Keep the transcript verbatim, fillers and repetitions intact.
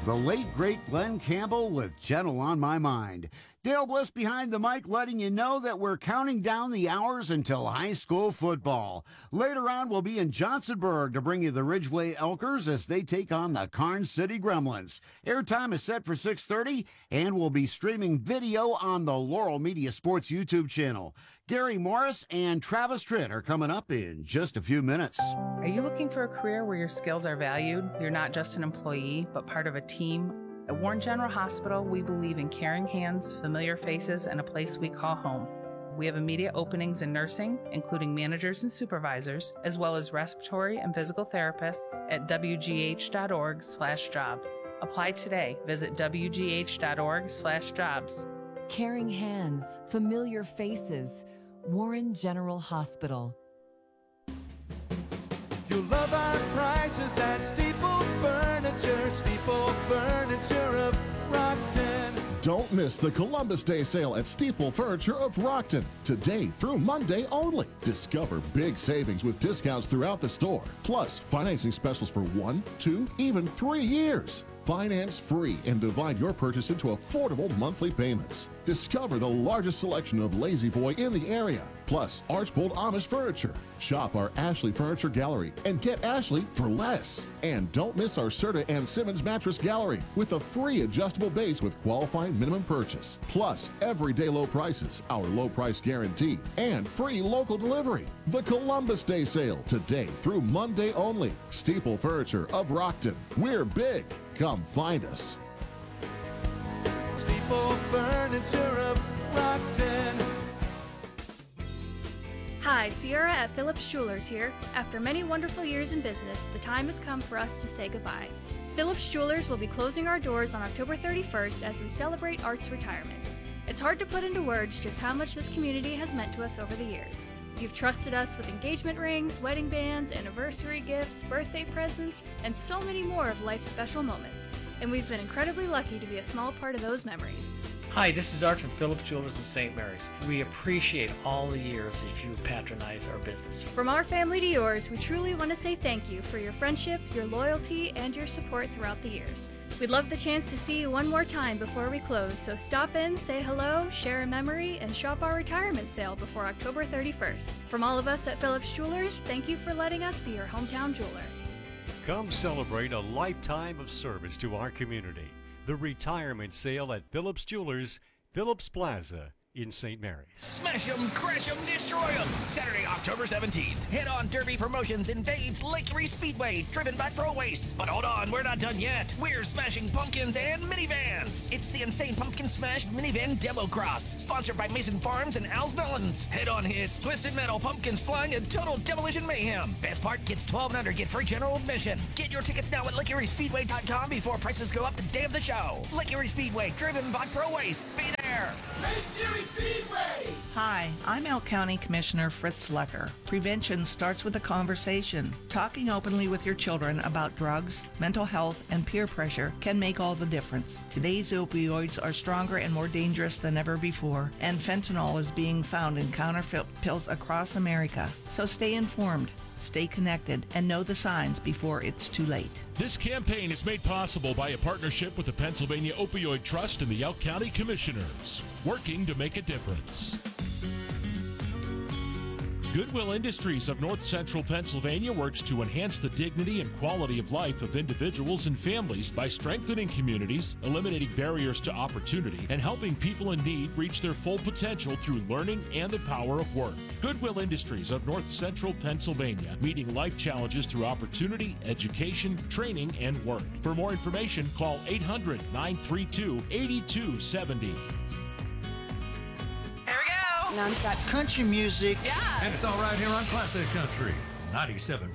The late, great Glenn Campbell with Gentle on My Mind. Dale Bliss behind the mic letting you know that we're counting down the hours until high school football. Later on, we'll be in Johnsonburg to bring you the Ridgeway Elkers as they take on the Karns City Gremlins. Airtime is set for six thirty, and we'll be streaming video on the Laurel Media Sports YouTube channel. Gary Morris and Travis Tritt are coming up in just a few minutes. Are you looking for a career where your skills are valued? You're not just an employee, but part of a team? At Warren General Hospital, we believe in caring hands, familiar faces, and a place we call home. We have immediate openings in nursing, including managers and supervisors, as well as respiratory and physical therapists at w g h dot org slash jobs. Apply today. Visit w g h dot org slash jobs. Caring hands, familiar faces. Warren General Hospital. You'll love our prices at Steeple Furniture, Steeple Furniture of Rockton. Don't miss the Columbus Day sale at Steeple Furniture of Rockton. Today through Monday only. Discover big savings with discounts throughout the store. Plus, financing specials for one, two, even three years. Finance free and divide your purchase into affordable monthly payments. Discover the largest selection of Lazy Boy in the area, plus Archbold Amish furniture. Shop our Ashley Furniture Gallery and get Ashley for less. And don't miss our Serta and Simmons Mattress Gallery with a free adjustable base with qualifying minimum purchase. Plus, everyday low prices, our low price guarantee, and free local delivery. The Columbus Day sale today through Monday only. Steeple Furniture of Rockton. We're big. Come find us. Steeple Furniture of Rockton. Hi, Sierra at Phillips Jewelers here. After many wonderful years in business, the time has come for us to say goodbye. Phillips Jewelers will be closing our doors on October thirty-first as we celebrate Art's retirement. It's hard to put into words just how much this community has meant to us over the years. You've trusted us with engagement rings, wedding bands, anniversary gifts, birthday presents, and so many more of life's special moments. And we've been incredibly lucky to be a small part of those memories. Hi, this is Art from Phillips Jewelers in Saint Mary's. We appreciate all the years that you patronize our business. From our family to yours, we truly want to say thank you for your friendship, your loyalty, and your support throughout the years. We'd love the chance to see you one more time before we close, so stop in, say hello, share a memory, and shop our retirement sale before October thirty-first. From all of us at Phillips Jewelers, thank you for letting us be your hometown jeweler. Come celebrate a lifetime of service to our community. The retirement sale at Phillips Jewelers, Phillips Plaza in Saint Mary's. Smash 'em, crash 'em, destroy 'em. Saturday, October seventeenth. Head on Derby Promotions invades Lake Erie Speedway, driven by Pro Waste. But hold on, we're not done yet. We're smashing pumpkins and minivans. It's the Insane Pumpkin Smash Minivan Demo Cross, sponsored by Mason Farms and Al's Melons. Head-on hits, twisted metal, pumpkins flying, and total demolition mayhem. Best part, kids twelve and under get free general admission. Get your tickets now at lake erie speedway dot com before prices go up the day of the show. Lake Erie Speedway, driven by Pro Waste. Be there. Lake Erie Speedway! Hi, I'm Elk County Commissioner Fritz Lecker. Prevention starts with a conversation. Talking openly with your children about drugs, mental health, and peer pressure can make all the difference. Today's opioids are stronger and more dangerous than ever before, and fentanyl is being found in counterfeit pills across America. So stay informed, stay connected, and know the signs before it's too late. This campaign is made possible by a partnership with the Pennsylvania Opioid Trust and the Elk County Commissioners, working to make a difference. Goodwill Industries of North Central Pennsylvania works to enhance the dignity and quality of life of individuals and families by strengthening communities, eliminating barriers to opportunity, and helping people in need reach their full potential through learning and the power of work. Goodwill Industries of North Central Pennsylvania, meeting life challenges through opportunity, education, training, and work. For more information, call eight hundred, nine three two, eight two seven zero. Non-stop country music. Yeah. And it's all right here on Classic Country ninety-seven point